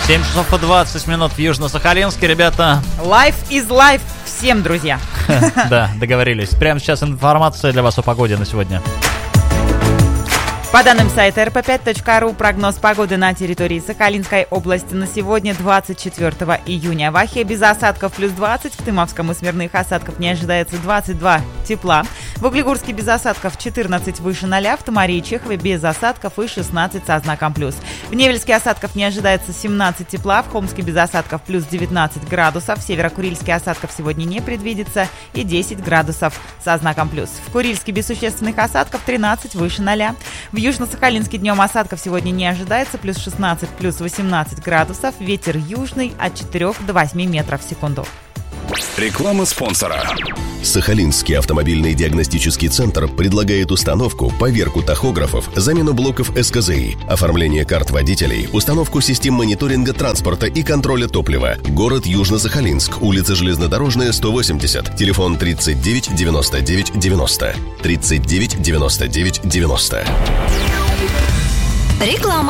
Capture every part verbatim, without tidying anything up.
семь часов и двадцать минут в Южно-Сахалинске, ребята. Life is life всем, друзья. Да, договорились. Прямо сейчас информация для вас о погоде на сегодня. По данным сайта эр пэ пять точка ру, прогноз погоды на территории Сахалинской области на сегодня, двадцать четвёртого июня. В Ахе без осадков плюс двадцать, в Тымовском и Смирных осадков не ожидается двадцать два тепла. В Углегорске без осадков четырнадцать выше ноля, в Тамаре и Чехове без осадков и шестнадцать со знаком плюс. В Невельске осадков не ожидается семнадцать тепла, в Хомске без осадков плюс девятнадцать градусов, в Северо-Курильске осадков сегодня не предвидится и десять градусов со знаком плюс. В Курильске без существенных осадков тринадцать выше ноля. В Южно-Сахалинске днем осадков сегодня не ожидается, плюс шестнадцать, плюс восемнадцать градусов, ветер южный от четырёх до восьми метров в секунду. Реклама спонсора. Сахалинский автомобильный диагностический центр предлагает установку, поверку тахографов, замену блоков эс ка зэ и, оформление карт водителей, установку систем мониторинга транспорта и контроля топлива. Город Южно-Сахалинск, улица Железнодорожная, сто восемьдесят, телефон тридцать девять девяносто девять девяносто, тридцать девять девяносто девять девяносто. Реклама.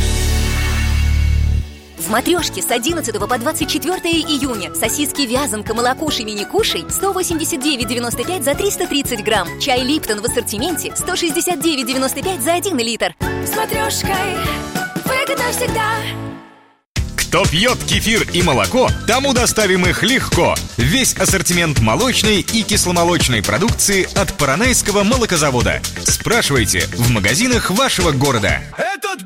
В «Матрешке» с одиннадцатого по двадцать четвёртое июня сосиски вязанка, молокуши, мини-кушай сто восемьдесят девять девяносто пять за триста тридцать грамм. Чай «Липтон» в ассортименте сто шестьдесят девять девяносто пять за один литр. С «Матрешкой» выгодно всегда. Кто пьет кефир и молоко, тому доставим их легко. Весь ассортимент молочной и кисломолочной продукции от Поронайского молокозавода. Спрашивайте в магазинах вашего города.